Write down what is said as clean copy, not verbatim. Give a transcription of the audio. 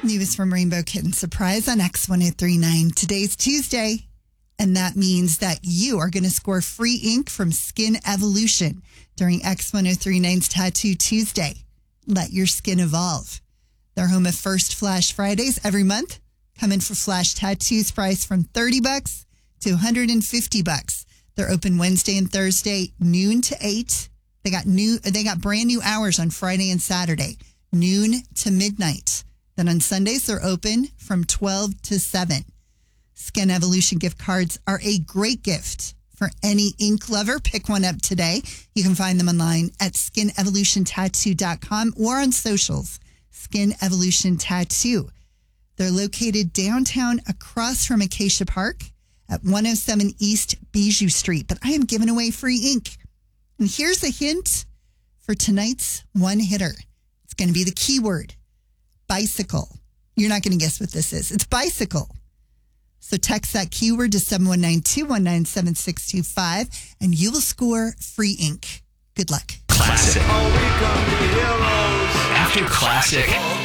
News from Rainbow Kitten Surprise on X1039. Today's Tuesday, and that means that you are going to score free ink from Skin Evolution during X1039's Tattoo Tuesday. Let your skin evolve. They're home of First Flash Fridays every month. Come in for Flash Tattoos price from $30 to $150. They're open Wednesday and Thursday, noon to 8. They got brand new hours on Friday and Saturday, noon to midnight. Then on Sundays, they're open from 12 to 7. Skin Evolution gift cards are a great gift for any ink lover. Pick one up today. You can find them online at skinevolutiontattoo.com or on socials, Skin Evolution Tattoo. They're located downtown across from Acacia Park at 107 East Bijou Street. But I am giving away free ink. And here's a hint for tonight's one hitter. It's going to be the keyword. Bicycle. You're not going to guess what this is. It's bicycle. So text that keyword to 719-219-7625 and you will score free ink. Good luck. Classic. After classic.